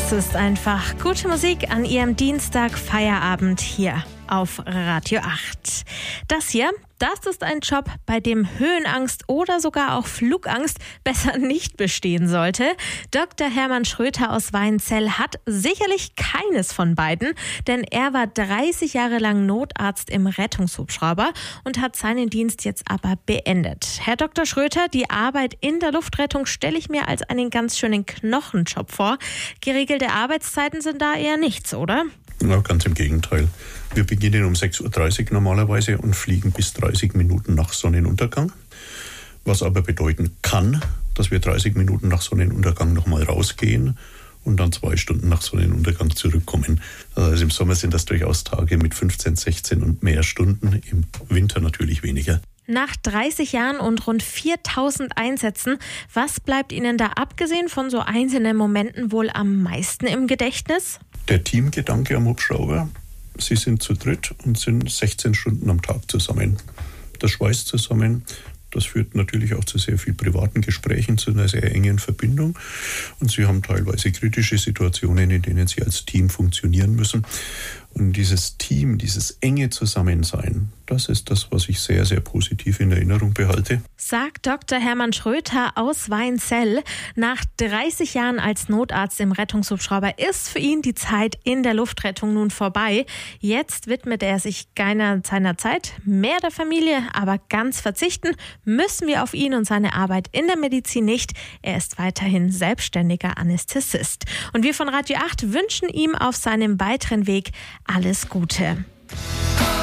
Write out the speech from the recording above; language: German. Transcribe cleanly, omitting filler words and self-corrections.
Das ist einfach gute Musik an Ihrem Dienstag Feierabend hier auf Radio 8. Das ist ein Job, bei dem Höhenangst oder sogar auch Flugangst besser nicht bestehen sollte. Dr. Hermann Schröter aus Weinzell hat sicherlich keines von beiden, denn er war 30 Jahre lang Notarzt im Rettungshubschrauber und hat seinen Dienst jetzt aber beendet. Herr Dr. Schröter, die Arbeit in der Luftrettung stelle ich mir als einen ganz schönen Knochenjob vor. Geregelte Arbeitszeiten sind da eher nichts, oder? Ja, ganz im Gegenteil. Wir beginnen um 6.30 Uhr normalerweise und fliegen bis 30 Minuten nach Sonnenuntergang. Was aber bedeuten kann, dass wir 30 Minuten nach Sonnenuntergang nochmal rausgehen und dann 2 Stunden nach Sonnenuntergang zurückkommen. Also im Sommer sind das durchaus Tage mit 15, 16 und mehr Stunden, im Winter natürlich weniger. Nach 30 Jahren und rund 4.000 Einsätzen, was bleibt Ihnen da abgesehen von so einzelnen Momenten wohl am meisten im Gedächtnis? Der Teamgedanke am Hubschrauber. Sie sind zu dritt und sind 16 Stunden am Tag zusammen. Das schweißt zusammen. Das führt natürlich auch zu sehr viel privaten Gesprächen, zu einer sehr engen Verbindung. Und Sie haben teilweise kritische Situationen, in denen Sie als Team funktionieren müssen. Und dieses Team, dieses enge Zusammensein, das ist das, was ich sehr, sehr positiv in Erinnerung behalte. Sagt Dr. Hermann Schröter aus Weinzell. Nach 30 Jahren als Notarzt im Rettungshubschrauber ist für ihn die Zeit in der Luftrettung nun vorbei. Jetzt widmet er sich seiner Zeit mehr der Familie, aber ganz verzichten müssen wir auf ihn und seine Arbeit in der Medizin nicht. Er ist weiterhin selbstständiger Anästhesist. Und wir von Radio 8 wünschen ihm auf seinem weiteren Weg alles Gute.